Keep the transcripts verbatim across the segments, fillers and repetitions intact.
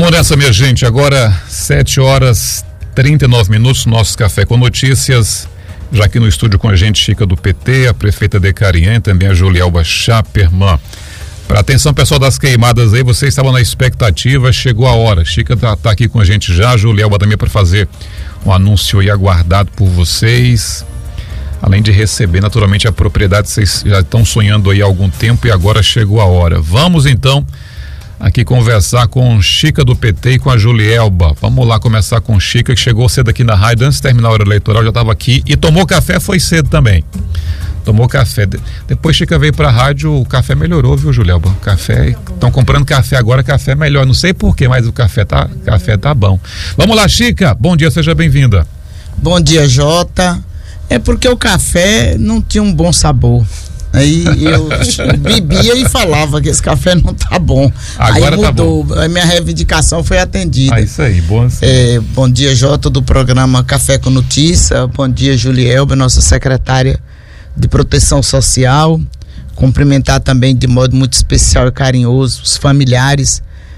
Vamos nessa, minha gente. Agora, sete horas e trinta e nove minutos, nosso Café com Notícias. Já aqui no estúdio com a gente, Chica do P T, a prefeita de Carinhã, também a Julielba Chaperman. Para atenção, pessoal das queimadas aí, vocês estavam na expectativa, chegou a hora. Chica tá, tá aqui com a gente já, a Julielba também para fazer um anúncio aí aguardado por vocês. Além de receber, naturalmente, a propriedade, vocês já estão sonhando aí há algum tempo e agora chegou a hora. Vamos então aqui conversar com Chica do P T e com a Julielba. Vamos lá começar com Chica, que chegou cedo aqui na rádio, antes de terminar a hora eleitoral, já estava aqui e tomou café, foi cedo também. Tomou café. De, depois Chica veio pra rádio, o café melhorou, viu, Julielba? O café, estão comprando café agora, café melhor. Não sei porquê, mas o café tá, café tá bom. Vamos lá, Chica, bom dia, seja bem-vinda. Bom dia, Jota. É porque o café não tinha um bom sabor. Aí eu bebia e falava que esse café não tá bom. Agora aí mudou, tá bom. A minha reivindicação foi atendida. Ah, isso aí, bom assim. É, bom dia, Jota, do programa Café com Notícia. Bom dia, Julielba, nossa secretária de Proteção Social. Cumprimentar também de modo muito especial e carinhoso os familiares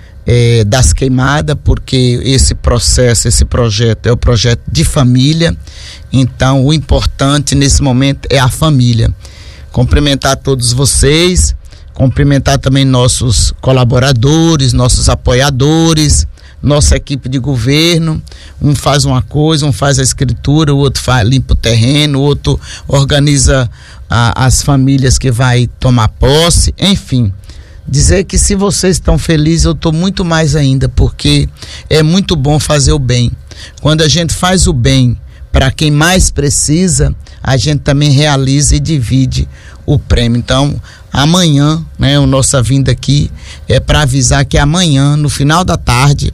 é, das queimadas, porque esse processo, esse projeto é o projeto de família. Então, o importante nesse momento é a família. Cumprimentar todos vocês, cumprimentar também nossos colaboradores, nossos apoiadores, nossa equipe de governo. Um faz uma coisa, um faz a escritura, o outro faz, limpa o terreno, o outro organiza a, as famílias que vai tomar posse, enfim. Dizer que se vocês estão felizes, eu estou muito mais ainda, porque é muito bom fazer o bem. Quando a gente faz o bem para quem mais precisa, a gente também realiza e divide o prêmio. Então, amanhã, né, a nossa vinda aqui é para avisar que amanhã, no final da tarde,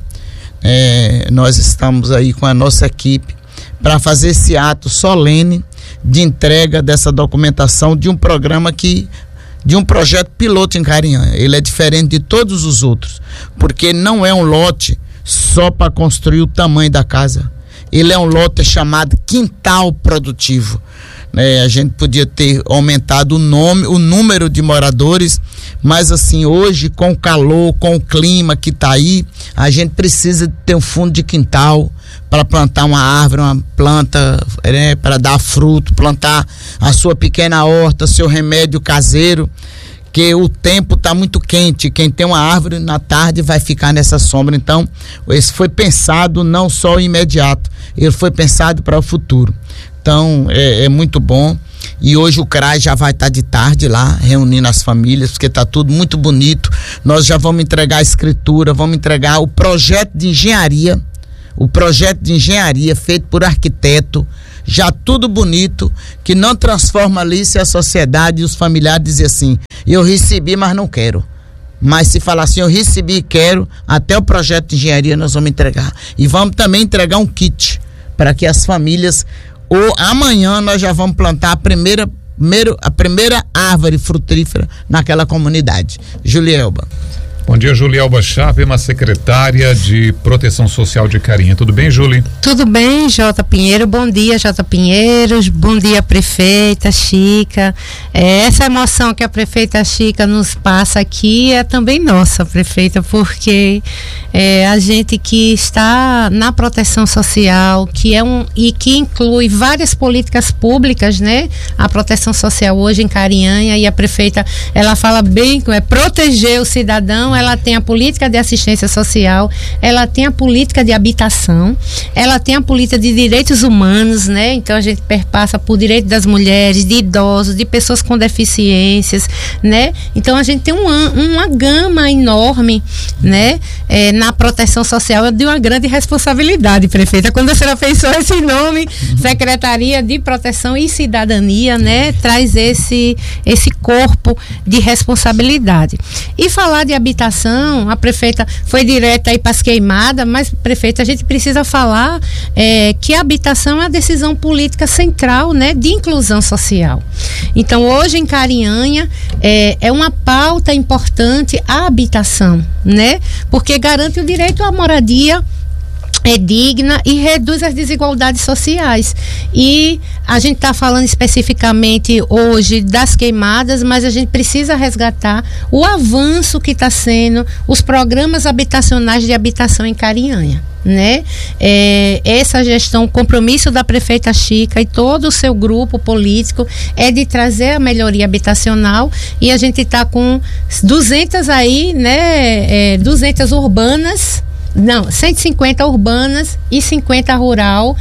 é, nós estamos aí com a nossa equipe para fazer esse ato solene de entrega dessa documentação de um programa que, de um projeto piloto em Carinhã. Ele é diferente de todos os outros, porque não é um lote só para construir o tamanho da casa. Ele é um lote chamado quintal produtivo. É, a gente podia ter aumentado o nome, o número de moradores, mas assim, hoje, com o calor, com o clima que está aí, a gente precisa ter um fundo de quintal para plantar uma árvore, uma planta, né, para dar fruto, plantar a sua pequena horta, seu remédio caseiro, que o tempo está muito quente, quem tem uma árvore na tarde vai ficar nessa sombra. Então, esse foi pensado não só imediato, ele foi pensado para o futuro. Então, é, é muito bom. E hoje o C R A S já vai estar tá de tarde lá, reunindo as famílias, porque está tudo muito bonito. Nós já vamos entregar a escritura, vamos entregar o projeto de engenharia, o projeto de engenharia feito por arquiteto, já tudo bonito, que não transforma ali se a sociedade e os familiares dizem assim, eu recebi, mas não quero. Mas se falar assim, eu recebi e quero, até o projeto de engenharia nós vamos entregar. E vamos também entregar um kit, para que as famílias, ou amanhã nós já vamos plantar a primeira, primeiro, a primeira árvore frutífera naquela comunidade. Julielba. Bom dia, Julielba Chaperman, secretária de Proteção Social de Carinhã. Tudo bem, Juli? Tudo bem, Jota Pinheiro. Bom dia, Jota Pinheiro. Bom dia, prefeita Chica. É, essa emoção que a prefeita Chica nos passa aqui é também nossa, prefeita, porque é, a gente que está na proteção social, que é um e que inclui várias políticas públicas, né? A proteção social hoje em Carinhã, e a prefeita, ela fala bem, é proteger o cidadão. Ela tem a política de assistência social, ela tem a política de habitação, ela tem a política de direitos humanos, né? Então a gente perpassa por direito das mulheres, de idosos, de pessoas com deficiências, né? Então a gente tem uma, uma gama enorme, né? É, na proteção social de uma grande responsabilidade, prefeita. Quando a senhora pensou esse nome, Secretaria de Proteção e Cidadania, né? Traz esse, esse corpo de responsabilidade. E falar de habitação, a prefeita foi direta aí para as queimadas, mas, prefeita, a gente precisa falar é, que a habitação é a decisão política central, né, de inclusão social. Então, hoje em Carinhã é, é uma pauta importante a habitação, né, porque garante o direito à moradia é digna e reduz as desigualdades sociais. E a gente está falando especificamente hoje das queimadas, mas a gente precisa resgatar o avanço que está sendo os programas habitacionais de habitação em Carinhanha, né? É, essa gestão, o compromisso da prefeita Chica e todo o seu grupo político é de trazer a melhoria habitacional, e a gente está com duzentas aí, né? É, duzentas urbanas, não, cento e cinquenta urbanas e cinquenta rural,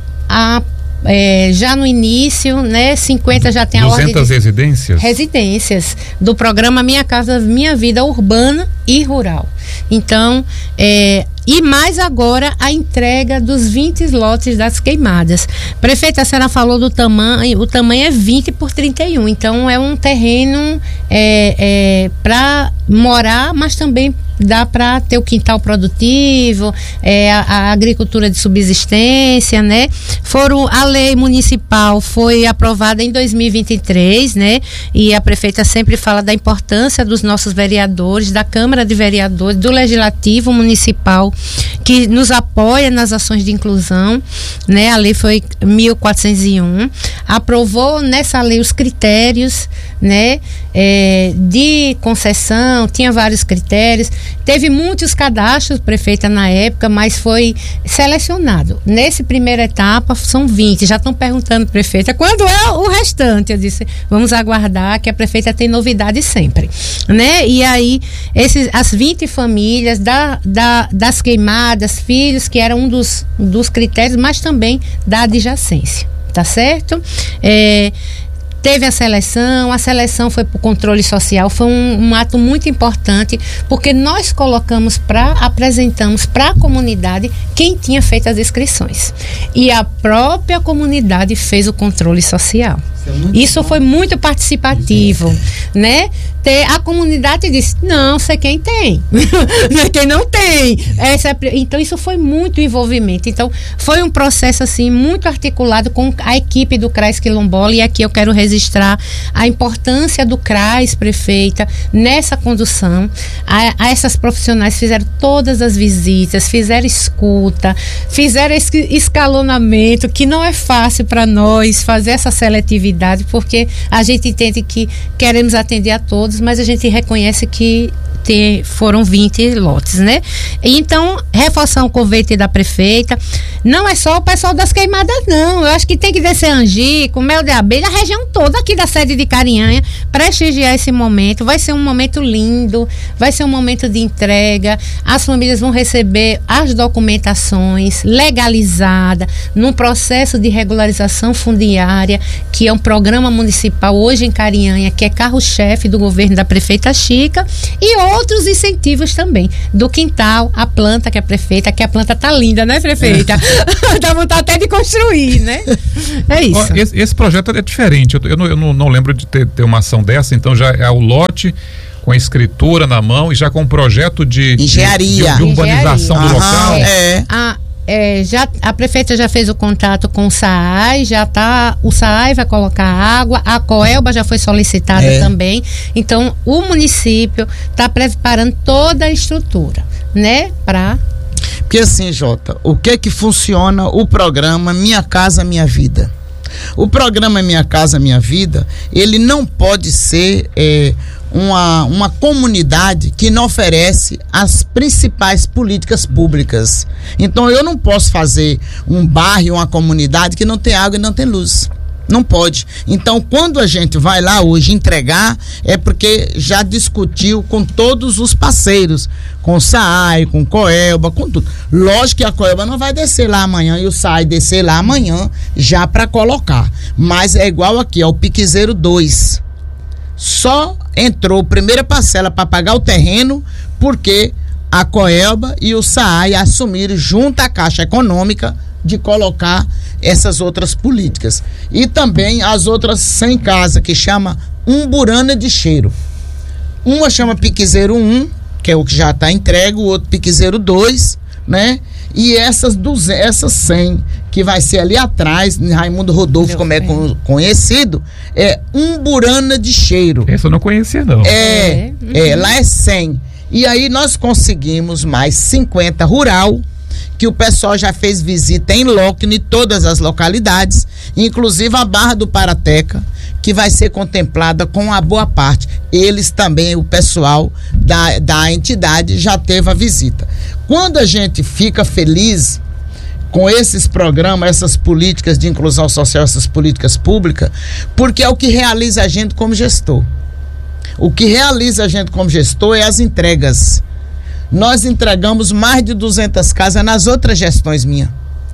a, é, já no início, né? cinquenta já tem a ordem de... duzentas residências? Residências do programa Minha Casa Minha Vida urbana e rural. Então, é, e mais agora a entrega dos vinte lotes das queimadas. Prefeita, a senhora falou do tamanho, o tamanho é vinte por trinta e um, então é um terreno é, é, para morar, mas também dá para ter o quintal produtivo, é, a, a agricultura de subsistência, né? Foram, a lei municipal foi aprovada em dois mil e vinte e três, né? E a prefeita sempre fala da importância dos nossos vereadores, da Câmara de Vereadores, do Legislativo Municipal, que nos apoia nas ações de inclusão, né? A lei foi mil quatrocentos e um, aprovou nessa lei os critérios, né? É, de concessão, tinha vários critérios, teve muitos cadastros, prefeita, na época, mas foi selecionado. Nessa primeira etapa são vinte, já estão perguntando, prefeita, quando é o restante? Eu disse, vamos aguardar, que a prefeita tem novidade sempre, né? E aí, esses, as vinte famílias da, da, das queimadas, filhos, que era um dos, dos critérios, mas também da adjacência, tá certo? É, teve a seleção, a seleção foi para o controle social, foi um, um ato muito importante, porque nós colocamos para, apresentamos para a comunidade quem tinha feito as inscrições. E a própria comunidade fez o controle social. Isso foi muito participativo, né? Ter, a comunidade disse, não, sei quem tem, quem não tem. Essa é, então isso foi muito envolvimento. Então foi um processo assim muito articulado com a equipe do CRAS Quilombola, e aqui eu quero registrar a importância do CRAS, prefeita, nessa condução. A, a essas profissionais fizeram todas as visitas, fizeram escuta, fizeram esse escalonamento, que não é fácil para nós fazer essa seletividade, porque a gente entende que queremos atender a todos, mas a gente reconhece que ter, foram vinte lotes, né? Então, reforçar o convite da prefeita, não é só o pessoal das queimadas, não. Eu acho que tem que descer Angico, Mel de Abelha, a região toda aqui da sede de Carinhanha, prestigiar esse momento. Vai ser um momento lindo, vai ser um momento de entrega, as famílias vão receber as documentações legalizadas, num processo de regularização fundiária, que é um programa municipal hoje em Carinhanha, que é carro-chefe do governo da prefeita Chica, e outros incentivos também, do quintal, a planta que a prefeita, que a planta tá linda, né, prefeita? É. Dá vontade até de construir, né? É isso. Ó, esse, esse projeto é diferente, eu, eu, não, eu não, não lembro de ter, ter uma ação dessa, então já é o lote com a escritura na mão e já com um projeto de engenharia, de, de urbanização engenharia. do local. É. A, É, já, a prefeita já fez o contato com o SAAI, já tá, o SAAI vai colocar água, a Coelba já foi solicitada é. também, então o município está preparando toda a estrutura, né, para... Porque assim, Jota, o que que funciona o programa Minha Casa Minha Vida? O programa Minha Casa Minha Vida, ele não pode ser é, uma, uma comunidade que não oferece as principais políticas públicas. Então eu não posso fazer um bairro, uma comunidade que não tem água e não tem luz. Não pode. Então, quando a gente vai lá hoje entregar, é porque já discutiu com todos os parceiros, com o SAAI, com o Coelba, com tudo. Lógico que a Coelba não vai descer lá amanhã e o SAAI descer lá amanhã já para colocar. Mas é igual aqui, é o Piquezeiro dois. Só entrou primeira parcela para pagar o terreno porque a Coelba e o SAAI assumiram junto à Caixa Econômica de colocar essas outras políticas. E também as outras cem casas, que chama Umburana de Cheiro. Uma chama Piquezeiro um, que é o que já está entregue, o outro Piquezeiro dois, né? E essas, duzentas, essas cem, que vai ser ali atrás, Raimundo Rodolfo, Meu como é bem. conhecido, é Umburana de Cheiro. Essa eu não conhecia, não. É, é, é, lá é cem. E aí nós conseguimos mais cinquenta rural que o pessoal já fez visita em loco em todas as localidades, inclusive a Barra do Parateca, que vai ser contemplada com uma boa parte. Eles também, o pessoal da, da entidade já teve a visita. Quando a gente fica feliz com esses programas, essas políticas de inclusão social, essas políticas públicas, porque é o que realiza a gente como gestor. O que realiza a gente como gestor é as entregas. Nós entregamos mais de duzentas casas nas outras gestões minhas.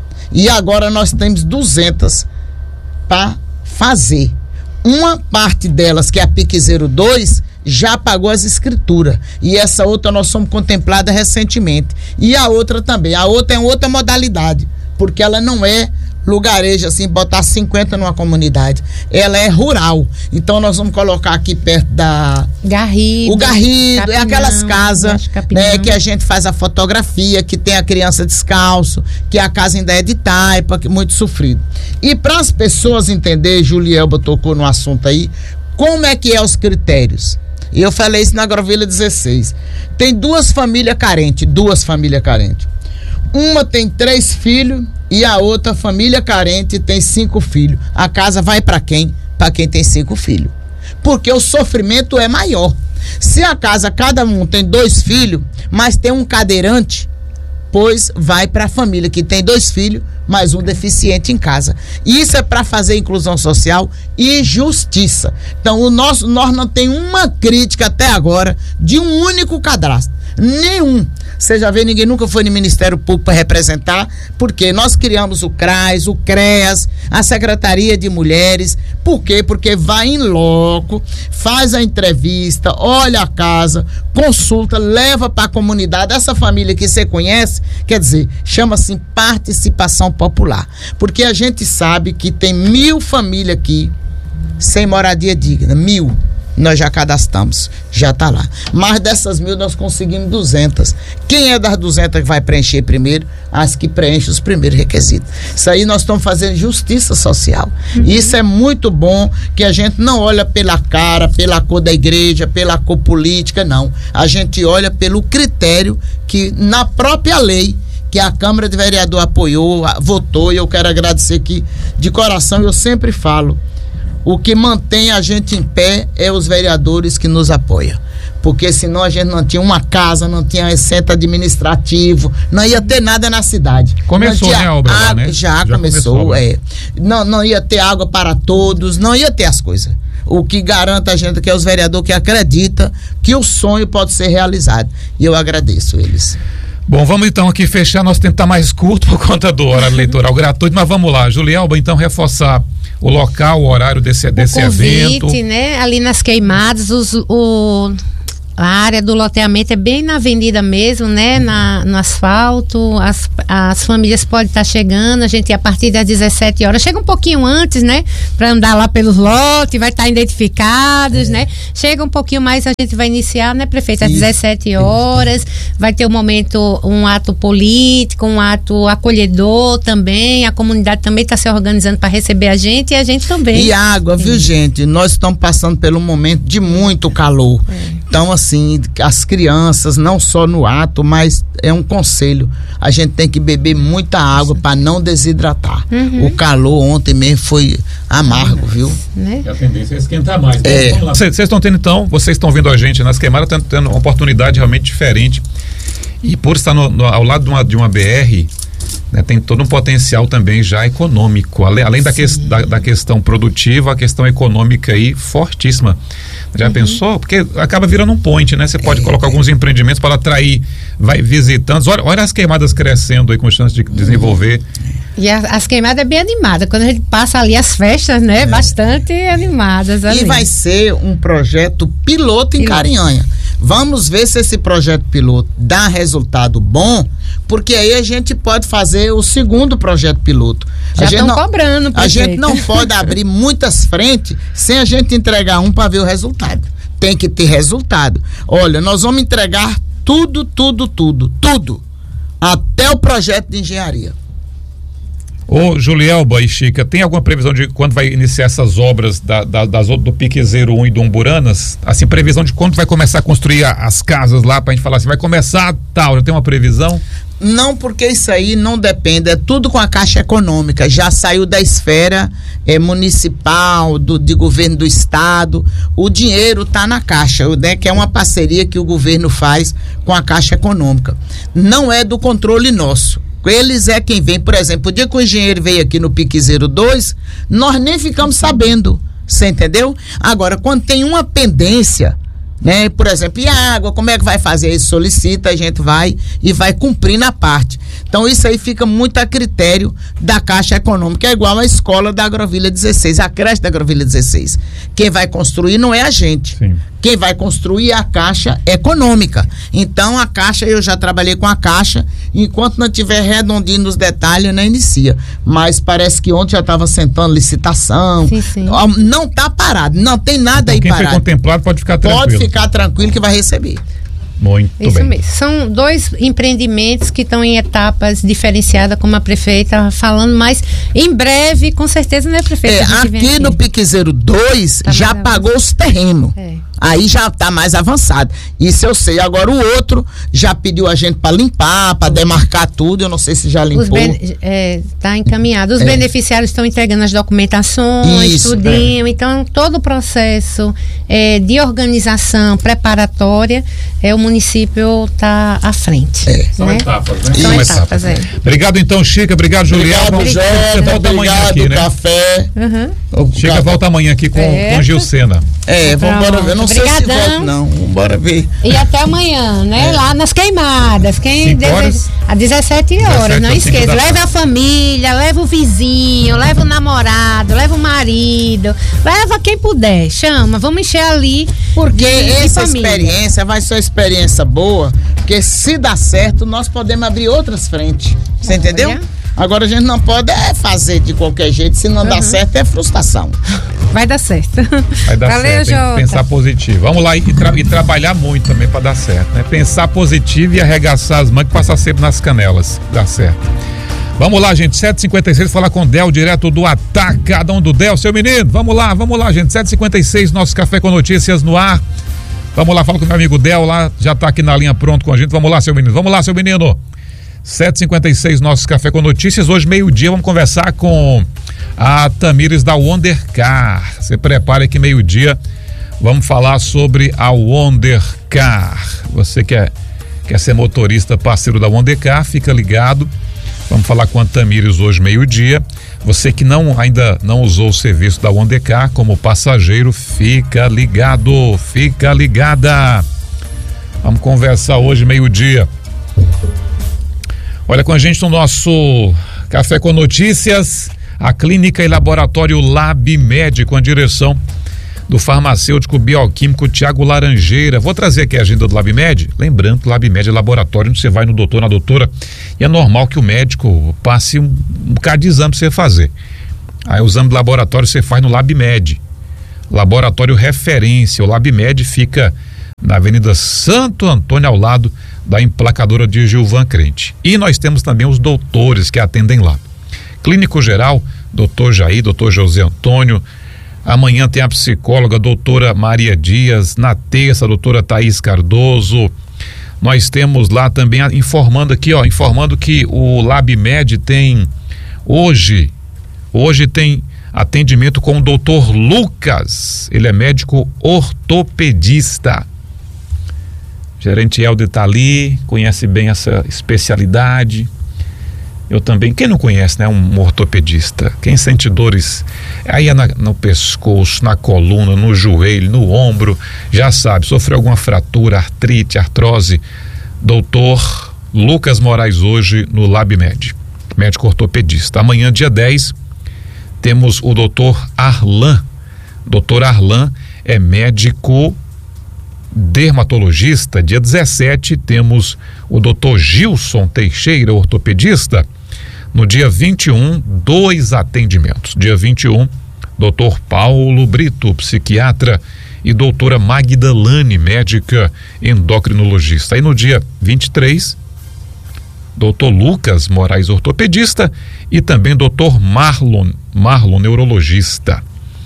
E agora nós temos duzentas para fazer. Uma parte delas, que é a Pique zero dois, já pagou as escrituras. E essa outra nós somos contempladas recentemente. E a outra também. A outra é outra modalidade, porque ela não é lugarejo, assim, botar cinquenta numa comunidade. Ela é rural. Então nós vamos colocar aqui perto da... Garrido. O Garrido, Capinão, é aquelas casas, né, que a gente faz a fotografia, que tem a criança descalço, que a casa ainda é de taipa, que é muito sofrido. E para as pessoas entenderem, Julielba tocou no assunto aí, como é que é os critérios? E eu falei isso na Agrovila dezesseis. Tem duas famílias carentes, duas famílias carentes. Uma tem três filhos e a outra, família carente, tem cinco filhos. A casa vai para quem? Para quem tem cinco filhos. Porque o sofrimento é maior. Se a casa, cada um tem dois filhos, mas tem um cadeirante, pois vai para a família que tem dois filhos, mais um deficiente em casa. Isso é para fazer inclusão social e justiça. Então, o nosso, nós não tem uma crítica até agora de um único cadastro. Nenhum. Você já vê, ninguém nunca foi no Ministério Público para representar, porque nós criamos o CRAS, o CREAS, a Secretaria de Mulheres. Por quê? Porque vai em loco, faz a entrevista, olha a casa, consulta, leva para a comunidade. Essa família que você conhece, quer dizer, chama-se participação popular. Porque a gente sabe que tem mil famílias aqui sem moradia digna, mil. Nós já cadastramos, já está lá. Mas dessas mil nós conseguimos duzentas. Quem é das duzentas que vai preencher primeiro? As que preenchem os primeiros requisitos. Isso aí nós estamos fazendo justiça social. Uhum. Isso é muito bom, que a gente não olha pela cara, pela cor da igreja, pela cor política, não. A gente olha pelo critério que na própria lei, que a Câmara de Vereador apoiou, votou, e eu quero agradecer aqui de coração. Eu sempre falo, o que mantém a gente em pé é os vereadores que nos apoiam. Porque senão a gente não tinha uma casa, não tinha centro administrativo, não ia ter nada na cidade. Começou, né, a obra lá, né? Já, já começou, começou é. Não, não ia ter água para todos, não ia ter as coisas. O que garante a gente que é os vereadores que acreditam que o sonho pode ser realizado. E eu agradeço eles. Bom, vamos então aqui fechar, nós temos que estar mais curto por conta do horário eleitoral gratuito, mas vamos lá, Julielba, então reforçar o local, o horário desse, desse o convite, evento. Né? Ali nas Queimadas, os, o, a área do loteamento é bem na avenida mesmo, né? Na, no asfalto, as, as famílias podem estar chegando, a gente a partir das dezessete horas, chega um pouquinho antes, né? Para andar lá pelos lotes, vai estar identificados, é. né? Chega um pouquinho mais, a gente vai iniciar, né, prefeito, às dezessete horas, vai ter um momento, um ato político, um ato acolhedor também, a comunidade também está se organizando para receber a gente e a gente também. E água, Sim. viu, gente? Nós estamos passando pelo momento de muito calor. É. Então, assim, as crianças, não só no ato, mas é um conselho. A gente tem que beber muita água para não desidratar. Uhum. O calor ontem mesmo foi amargo, viu? Né? A tendência é esquentar mais. É. Vocês estão tendo, então, vocês estão vendo a gente nas Queimadas, estão tendo uma oportunidade realmente diferente. E por estar no, no, ao lado de uma, de uma B R, né, tem todo um potencial também já econômico, além, além da, que, da, da questão produtiva, a questão econômica aí fortíssima. Já uhum. pensou? Porque acaba virando um point, né? Você pode é, colocar é. alguns empreendimentos para atrair vai, visitantes. Olha, olha as Queimadas crescendo aí com chance de desenvolver. E a, as Queimadas é bem animada. Quando a gente passa ali as festas, né? É. Bastante animadas ali. E vai ser um projeto piloto em piloto. Carinhanha. Vamos ver se esse projeto piloto dá resultado bom, porque aí a gente pode fazer o segundo projeto piloto. Já estão cobrando, prefeito. A gente não pode abrir muitas frentes sem a gente entregar um para ver o resultado. Tem que ter resultado. Olha, nós vamos entregar tudo, tudo, tudo, tudo, até o projeto de engenharia. Ô, Julielba e Chica, tem alguma previsão de quando vai iniciar essas obras da, da, das, do Pique zero um e do Umburanas? Assim, previsão de quando vai começar a construir a, as casas lá, pra gente falar assim, vai começar tal, já tem uma previsão? Não, porque isso aí não depende, é tudo com a Caixa Econômica, já saiu da esfera é, municipal, do, de governo do estado, o dinheiro está na Caixa, né, que é uma parceria que o governo faz com a Caixa Econômica, não é do controle nosso. Eles é quem vem, por exemplo, o dia que o engenheiro veio aqui no Pique zero dois, nós nem ficamos sabendo, você entendeu? Agora, quando tem uma pendência, né, por exemplo, e a água, como é que vai fazer? Ele solicita, a gente vai e vai cumprir na parte. Então isso aí fica muito a critério da Caixa Econômica, é igual a escola da Agrovila dezesseis, a creche da Agrovila dezesseis. Quem vai construir não é a gente. Sim. Quem vai construir é a Caixa Econômica. Então a Caixa, eu já trabalhei com a Caixa, enquanto não tiver redondinho nos detalhes, não inicia. Mas parece que ontem já estava sentando licitação. Sim, sim. Não está parado, não tem nada então, aí quem parado. Quem foi contemplado pode ficar tranquilo. Pode ficar tranquilo que vai receber. Muito Isso bem. mesmo. São dois empreendimentos que estão em etapas diferenciadas, como a prefeita falando, mas em breve, com certeza, né, prefeita? É, aqui, aqui no Pique zero dois tá já pagou os terrenos. É. Aí já está mais avançado. Isso eu sei. Agora o outro já pediu a gente para limpar, para demarcar tudo. Eu não sei se já limpou. Está é, tá encaminhado. Os é. beneficiários estão entregando as documentações, Isso, tudinho. É. Então, todo o processo é, de organização preparatória, é, o município está à frente. É. São né? etapas, né? São São etapas, etapas. É. Obrigado, então, Chica. Obrigado, Juliel. Obrigado, Jota. Volta amanhã aqui, né? Café. Uhum. Chica café. Volta amanhã aqui com, com Gilcena. É, vamos embora ver. Eu não Obrigadão. sei se volto, não. Vambora ver. E até amanhã, né? É. Lá nas queimadas. Quem deve... Às dezessete horas, não esqueça. Leva a família, leva o vizinho, leva o namorado, leva o marido, leva quem puder. Chama, vamos encher ali. Porque de, essa de experiência vai ser uma experiência boa, porque se dá certo, nós podemos abrir outras frentes. Você Olha. entendeu? Agora a gente não pode é, fazer de qualquer jeito, se não uhum. dá certo é frustração. Vai dar certo. Vai dar Valeu, certo, tem que pensar positivo. Vamos lá e, tra- e trabalhar muito também para dar certo, né? Pensar positivo e arregaçar as mãos e passar sempre nas canelas, dá certo. Vamos lá, gente, sete e cinquenta e seis, falar com o Del, direto do Atacadão do Del, seu menino, vamos lá, vamos lá, gente, sete e cinquenta e seis, nosso Café com Notícias no ar. Vamos lá, fala com o meu amigo Del lá, já tá aqui na linha pronto com a gente, vamos lá, seu menino, vamos lá, seu menino. sete e cinquenta e seis, nosso Café com Notícias. Hoje, meio-dia, vamos conversar com a Tamires da Wondercar. Se prepare que meio-dia vamos falar sobre a Wondercar. Você quer, quer ser motorista parceiro da Wondercar, fica ligado. Vamos falar com a Tamires hoje, meio-dia. Você que não, ainda não usou o serviço da Wondercar como passageiro, fica ligado, fica ligada. Vamos conversar hoje, meio-dia. Olha com a gente no nosso Café com Notícias, a clínica e laboratório LabMed, com a direção do farmacêutico bioquímico Tiago Laranjeira. Vou trazer aqui a agenda do LabMed, lembrando que o LabMed é laboratório onde você vai no doutor, na doutora, e é normal que o médico passe um, um bocado de exame para você fazer. Aí o exame de laboratório você faz no LabMed, laboratório referência. O LabMed fica na Avenida Santo Antônio, ao lado da emplacadora de Gilvan Crente. E nós temos também os doutores que atendem lá. Clínico geral, doutor Jair, doutor José Antônio. Amanhã tem a psicóloga, doutora Maria Dias. Na terça, a doutora Thaís Cardoso. Nós temos lá também, informando aqui, ó, informando que o LabMed tem hoje, hoje tem atendimento com o doutor Lucas. Ele é médico ortopedista. Gerente Helder está ali, conhece bem essa especialidade. Eu também, quem não conhece, né? Um ortopedista, quem sente dores aí é na, no pescoço, na coluna, no joelho, no ombro, já sabe, sofreu alguma fratura, artrite, artrose, doutor Lucas Moraes hoje no LabMed, médico ortopedista. Amanhã, dia dez, temos o doutor Arlan. Doutor Arlan é médico dermatologista. Dia dezessete temos o doutor Gilson Teixeira, ortopedista. No dia vinte e um, dois atendimentos. Dia vinte e um, doutor Paulo Brito, psiquiatra, e doutora Magdalane, médica endocrinologista. Aí no dia vinte e três, doutor Lucas Moraes, ortopedista, e também doutor Marlon, Marlon, neurologista.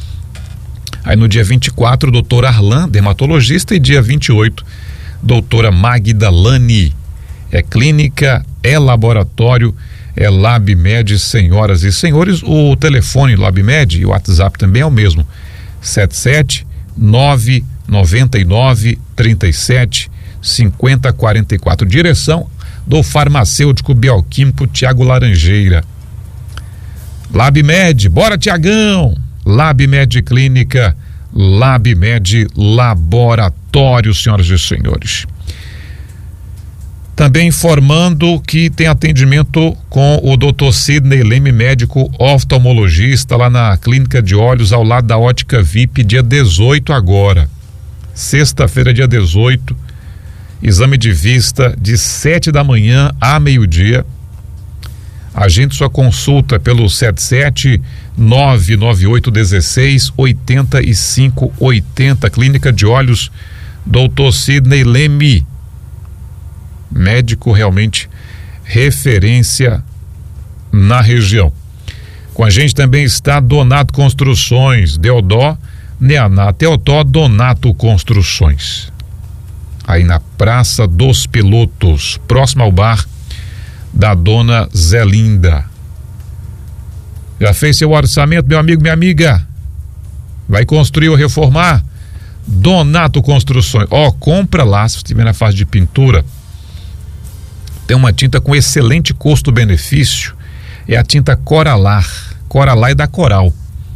Aí no dia vinte e quatro, doutor Arlan, dermatologista, e dia vinte e oito, doutora Magdalane, é clínica é laboratório, é LabMed, senhoras e senhores. O telefone LabMed e o WhatsApp também é o mesmo, sete sete nove nove nove três sete cinco zero quatro quatro. Direção do farmacêutico bioquímico Tiago Laranjeira. LabMed, bora Tiagão! LabMed Clínica, LabMed Laboratório, senhoras e senhores. Também informando que tem atendimento com o doutor Sidney Leme, médico oftalmologista, lá na Clínica de Olhos, ao lado da Ótica V I P, dia dezoito agora. Sexta-feira, dia dezoito, exame de vista de sete da manhã a meio-dia. Agende sua consulta pelo sete sete nove nove oito um seis oito cinco oito zero. Clínica de Olhos, doutor Sidney Leme, médico realmente referência na região. Com a gente também está Donato Construções, Deodó, Neaná, Teotó, Donato Construções. Aí na Praça dos Pilotos, próximo ao bar da dona Zelinda. Já fez seu orçamento, meu amigo, minha amiga? Vai construir ou reformar? Donato Construções. Ó, compra lá, se estiver na fase de pintura. Tem uma tinta com excelente custo-benefício. É a tinta Coralar. Coralar é da Coral.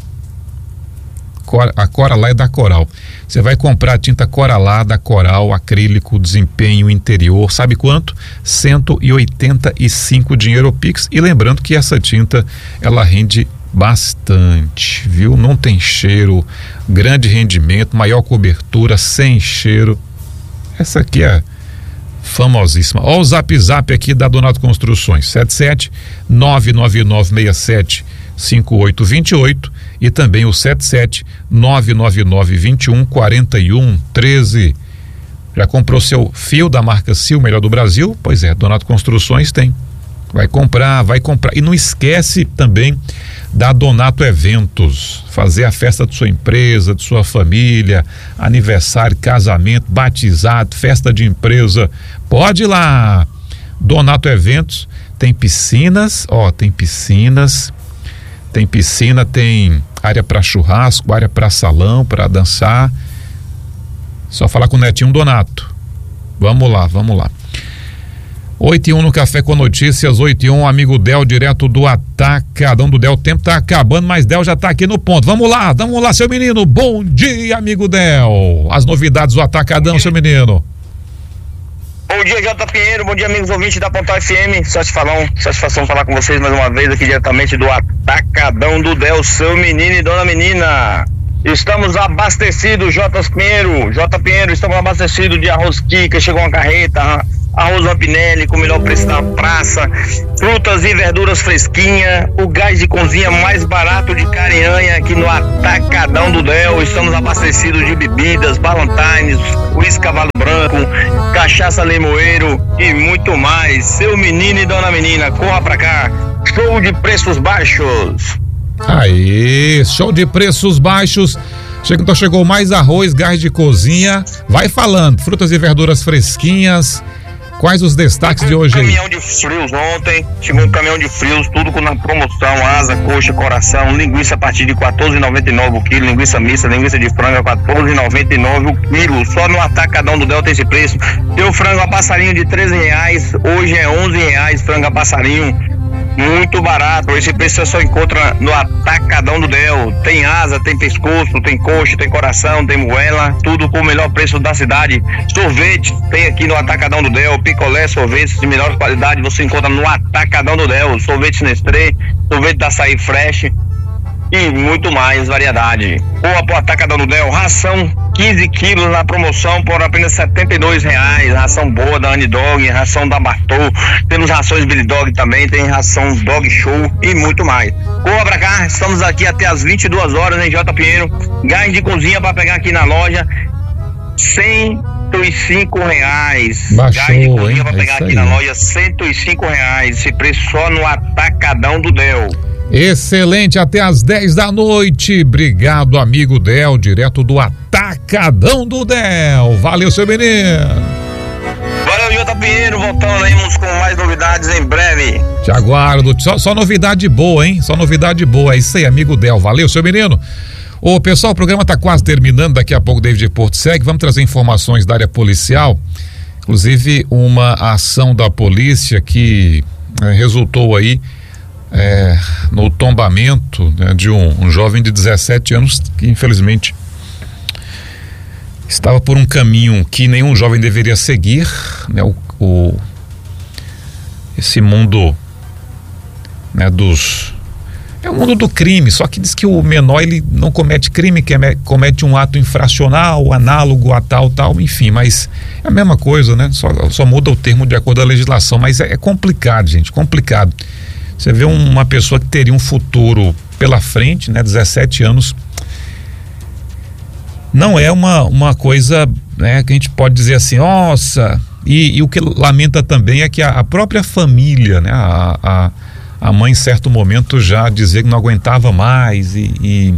Cor, a Coralar é da Coral. Você vai comprar a tinta Coralar da Coral, acrílico, desempenho interior. Sabe quanto? cento e oitenta e cinco dinheiro Pix. E lembrando que essa tinta, ela rende bastante, viu? Não tem cheiro, grande rendimento, maior cobertura, sem cheiro. Essa aqui é famosíssima. Ó o zap zap aqui da Donato Construções, sete sete nove nove nove seis sete cinco oito dois oito e também o sete sete nove nove nove dois um quatro um um três. Já comprou seu fio da marca Sil, melhor do Brasil? Pois é, Donato Construções tem. Vai comprar, vai comprar. E não esquece também da Donato Eventos, fazer a festa de sua empresa, de sua família, aniversário, casamento, batizado, festa de empresa. Pode ir lá. Donato Eventos tem piscinas, ó, tem piscinas, tem piscina, tem área para churrasco, área para salão, para dançar. Só falar com o Netinho Donato. Vamos lá, vamos lá. oito e um no Café com Notícias, oito e um, amigo Del, direto do Atacadão do Del. O tempo tá acabando, mas Del já tá aqui no ponto. Vamos lá, vamos lá, seu menino. Bom dia, amigo Del. As novidades do Atacadão, seu menino. Bom dia, J. Pinheiro. Bom dia, amigos ouvintes da Pontal F M. Satisfação, satisfação falar com vocês mais uma vez aqui diretamente do Atacadão do Del, seu menino e dona menina. Estamos abastecidos, J. Pinheiro. J. Pinheiro, estamos abastecidos de arroz Kika. Chegou uma carreta, arroz Rampinelli com o melhor preço da praça, frutas e verduras fresquinhas, o gás de cozinha mais barato de Carinhanha aqui no Atacadão do Del. Estamos abastecidos de bebidas, Ballantines, uísque Cavalo Branco, cachaça Limoeiro e muito mais. Seu menino e dona menina, corra pra cá. Show de preços baixos. Aí, show de preços baixos. Chega, então chegou mais arroz, gás de cozinha. Vai falando, frutas e verduras fresquinhas. Quais os destaques de hoje aí? Chegou um caminhão de frios ontem, chegou um caminhão de frios, tudo com na promoção, asa, coxa, coração, linguiça a partir de quatorze reais e noventa e nove centavos o quilo, linguiça mista, linguiça de frango a quatorze reais e noventa e nove centavos o quilo, só no Atacadão do Del tem esse preço. Tem o frango a passarinho de treze reais, hoje é onze reais, frango a passarinho. Muito barato, esse preço você só encontra no Atacadão do Del. Tem asa, tem pescoço, tem coxa, tem coração, tem moela, tudo com o melhor preço da cidade. Sorvete tem aqui no Atacadão do Del, picolé, sorvetes de melhor qualidade você encontra no Atacadão do Del. Sorvete Nestlé, sorvete da Açaí Fresh e muito mais variedade. Boa pro Atacadão do Del, ração quinze quilos na promoção por apenas setenta e dois reais, ração boa da Anidog, ração da Bartol, temos rações Billy Dog também, tem ração Dog Show e muito mais. Corra pra cá, estamos aqui até as vinte e duas horas em J. Pinheiro, gás de cozinha para pegar aqui na loja, cento e cinco reais. Baixou, gás de cozinha para é pegar aqui aí. na loja, cento e cinco reais, esse preço só no Atacadão do Del. Excelente, até às dez da noite. Obrigado, amigo Del, direto do Atacadão do Del. Valeu, seu menino. Valeu, J. Pinheiro, voltamos com mais novidades em breve. Te aguardo. Só, só novidade boa, hein? Só novidade boa. É isso aí, amigo Del. Valeu, seu menino. Ô, pessoal, o programa tá quase terminando. Daqui a pouco o David Porto segue. Vamos trazer informações da área policial. Inclusive, uma ação da polícia que é, resultou aí é, no tombamento, né, de um, um jovem de dezessete anos que, infelizmente, estava por um caminho que nenhum jovem deveria seguir, né? O, o esse mundo, né, dos é o mundo do crime, só que diz que o menor ele não comete crime, que é, comete um ato infracional, análogo a tal, tal, enfim, mas é a mesma coisa, né? Só, só muda o termo de acordo com a legislação, mas é, é complicado, gente, complicado. Você vê um, uma pessoa que teria um futuro pela frente, né? dezessete anos, não é uma, uma coisa, né, que a gente pode dizer assim, nossa, e, e o que lamenta também é que a, a própria família, né, a, a, a mãe em certo momento já dizia que não aguentava mais e, e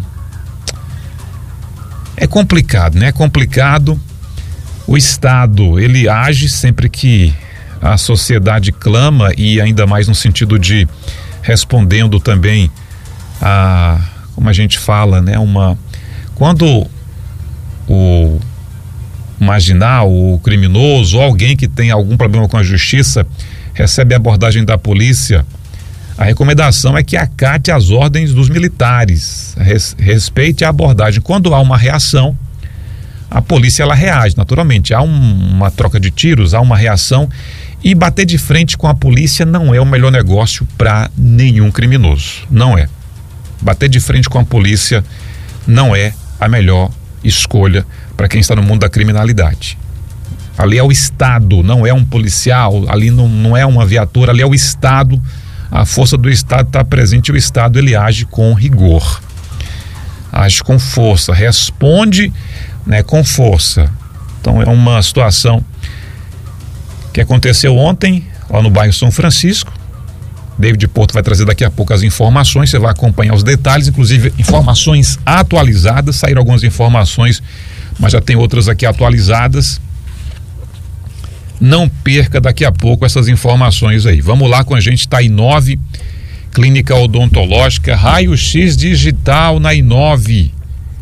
é complicado, né, é complicado. O Estado, ele age sempre que a sociedade clama e ainda mais no sentido de respondendo também a, como a gente fala, né, uma, quando o marginal, o criminoso, ou alguém que tem algum problema com a justiça, recebe a abordagem da polícia, a recomendação é que acate as ordens dos militares, res, respeite a abordagem. Quando há uma reação, a polícia ela reage, naturalmente. Há um, uma troca de tiros, há uma reação, e bater de frente com a polícia não é o melhor negócio para nenhum criminoso. Não é. Bater de frente com a polícia não é a melhor escolha para quem está no mundo da criminalidade. Ali é o Estado, não é um policial, ali não, não é uma viatura, ali é o Estado, a força do Estado está presente e o Estado ele age com rigor, age com força, responde, né, com força. Então é uma situação que aconteceu ontem lá no bairro São Francisco. David Porto vai trazer daqui a pouco as informações, você vai acompanhar os detalhes, inclusive informações atualizadas, saíram algumas informações, mas já tem outras aqui atualizadas. Não perca daqui a pouco essas informações aí. Vamos lá com a gente, tá a Inove, Clínica Odontológica, raio-x digital na Inove.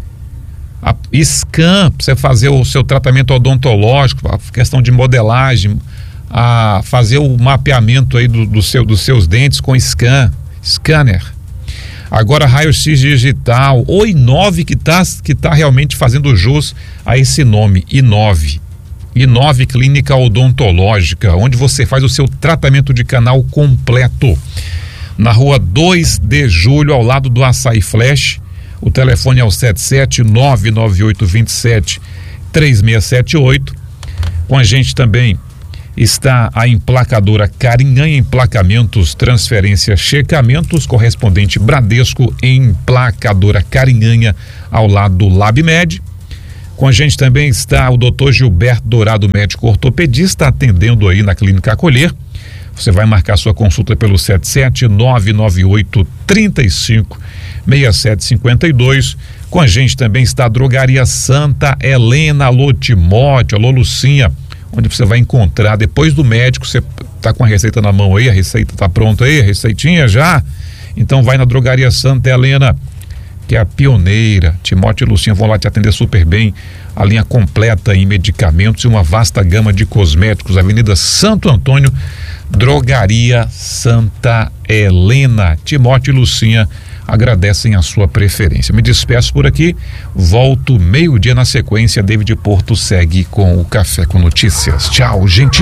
A scan, pra você fazer o seu tratamento odontológico, a questão de modelagem, a fazer o mapeamento aí do, do seu, dos seus dentes com scan, scanner. Agora raio-x digital, o Inove que tá, que tá realmente fazendo jus a esse nome, Inove. Inove Clínica Odontológica, onde você faz o seu tratamento de canal completo. Na rua dois de julho, ao lado do Açaí Flash. O telefone é o sete sete nove nove oito dois sete três seis sete oito. Com a gente também está a emplacadora Carinhanha Emplacamentos, transferência, checamentos, correspondente Bradesco, emplacadora Carinhanha, ao lado do LabMed. Com a gente também está o doutor Gilberto Dourado, médico ortopedista, atendendo aí na Clínica Acolher. Você vai marcar sua consulta pelo sete sete nove nove oito três cinco seis sete cinco dois. Com a gente também está a Drogaria Santa Helena. Alô Timóteo, alô Lucinha, onde você vai encontrar, depois do médico, você tá com a receita na mão aí, a receita tá pronta aí, a receitinha já? Então vai na Drogaria Santa Helena, que é a pioneira. Timóteo e Lucinha vão lá te atender super bem. A linha completa em medicamentos e uma vasta gama de cosméticos. Avenida Santo Antônio, Drogaria Santa Helena. Timóteo e Lucinha agradecem a sua preferência. Me despeço por aqui, volto meio-dia na sequência. David Porto segue com o Café com Notícias. Tchau, gente!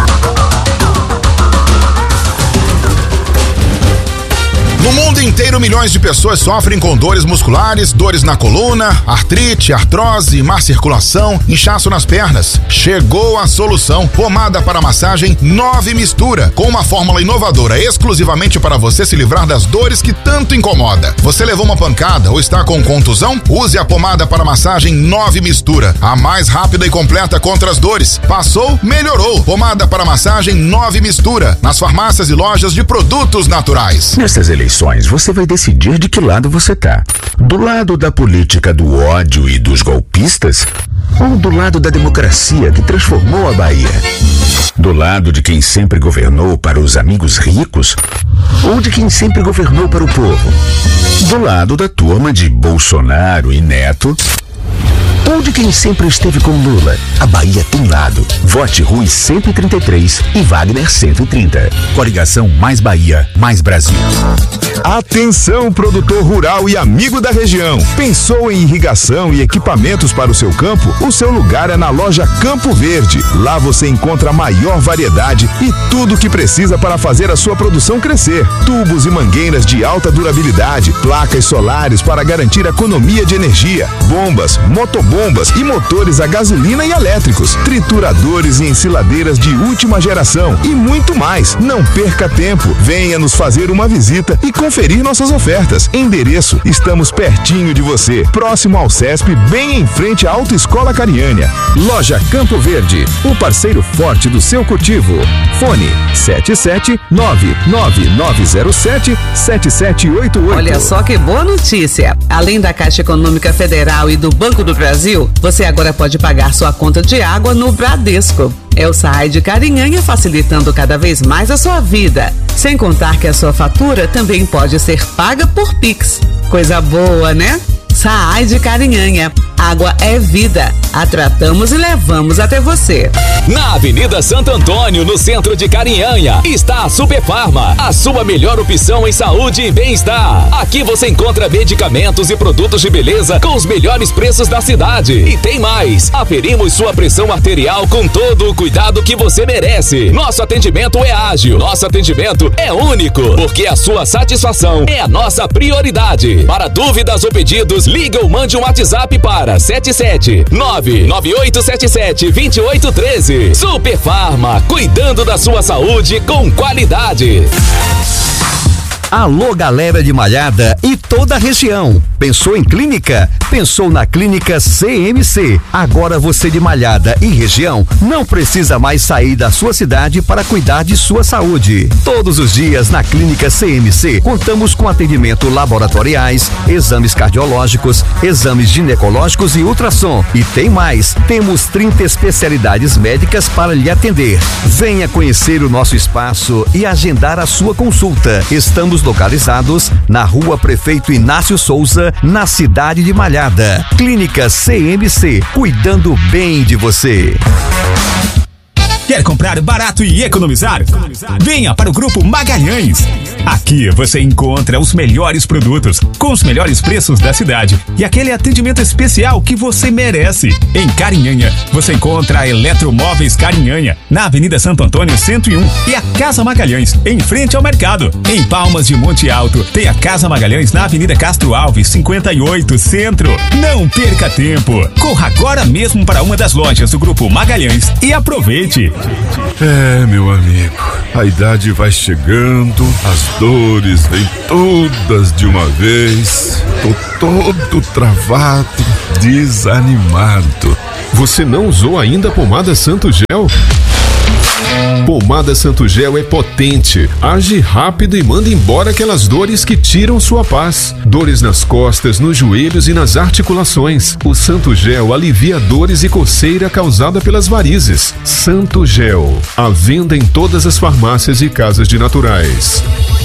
No mundo inteiro, milhões de pessoas sofrem com dores musculares, dores na coluna, artrite, artrose, má circulação, inchaço nas pernas. Chegou a solução. Pomada para massagem Nove Mistura, com uma fórmula inovadora exclusivamente para você se livrar das dores que tanto incomoda. Você levou uma pancada ou está com contusão? Use a pomada para massagem Nove Mistura, a mais rápida e completa contra as dores. Passou? Melhorou. Pomada para massagem Nove Mistura, nas farmácias e lojas de produtos naturais. Nessas eleições, você vai decidir de que lado você tá. Do lado da política do ódio e dos golpistas? Ou do lado da democracia que transformou a Bahia? Do lado de quem sempre governou para os amigos ricos? Ou de quem sempre governou para o povo? Do lado da turma de Bolsonaro e Neto? Ou de quem sempre esteve com Lula? A Bahia tem lado. Vote Rui cento e trinta e três e Wagner cento e trinta. Coligação Mais Bahia, Mais Brasil. Atenção, produtor rural e amigo da região. Pensou em irrigação e equipamentos para o seu campo? O seu lugar é na loja Campo Verde. Lá você encontra a maior variedade e tudo o que precisa para fazer a sua produção crescer. Tubos e mangueiras de alta durabilidade, placas solares para garantir economia de energia, bombas, motobombas e motores a gasolina e elétricos, trituradores e ensiladeiras de última geração e muito mais. Não perca tempo. Venha nos fazer uma visita e conferir nossas ofertas. Endereço: estamos pertinho de você, próximo ao SESP, bem em frente à Autoescola Cariânia. Loja Campo Verde, o parceiro forte do seu cultivo. Fone sete sete nove nove nove zero sete sete sete oito oito. Olha só que boa notícia! Além da Caixa Econômica Federal e do Banco do Brasil, você agora pode pagar sua conta de água no Bradesco. É o Saad Carinhanha facilitando cada vez mais a sua vida. Sem contar que a sua fatura também pode ser paga por Pix. Coisa boa, né? Saad Carinhanha. Água é vida. A tratamos e levamos até você. Na Avenida Santo Antônio, no centro de Carinhanha, está a Super Farma, a sua melhor opção em saúde e bem-estar. Aqui você encontra medicamentos e produtos de beleza com os melhores preços da cidade. E tem mais, aferimos sua pressão arterial com todo o cuidado que você merece. Nosso atendimento é ágil, nosso atendimento é único, porque a sua satisfação é a nossa prioridade. Para dúvidas ou pedidos, liga ou mande um WhatsApp para sete sete nove nove oito sete sete dois oito um três. Super Farma, cuidando da sua saúde com qualidade. Alô, galera de Malhada e toda a região. Pensou em clínica? Pensou na Clínica C M C. Agora você de Malhada e região não precisa mais sair da sua cidade para cuidar de sua saúde. Todos os dias na Clínica C M C contamos com atendimento laboratoriais, exames cardiológicos, exames ginecológicos e ultrassom. E tem mais, temos trinta especialidades médicas para lhe atender. Venha conhecer o nosso espaço e agendar a sua consulta. Estamos localizados na Rua Prefeito Inácio Souza, na cidade de Malhada. Clínica C M C, cuidando bem de você. Quer comprar barato e economizar? Venha para o Grupo Magalhães. Aqui você encontra os melhores produtos, com os melhores preços da cidade e aquele atendimento especial que você merece. Em Carinhanha, você encontra a Eletromóveis Carinhanha, na Avenida Santo Antônio cento e um, e a Casa Magalhães, em frente ao mercado. Em Palmas de Monte Alto, tem a Casa Magalhães na Avenida Castro Alves, cinquenta e oito, Centro. Não perca tempo. Corra agora mesmo para uma das lojas do Grupo Magalhães e aproveite. É, meu amigo, a idade vai chegando, as dores vêm todas de uma vez. Tô todo travado, desanimado. Você não usou ainda a pomada Santo Gel? Pomada Santo Gel é potente, age rápido e manda embora aquelas dores que tiram sua paz. Dores nas costas, nos joelhos e nas articulações. O Santo Gel alivia dores e coceira causada pelas varizes. Santo Gel, à venda em todas as farmácias e casas de naturais.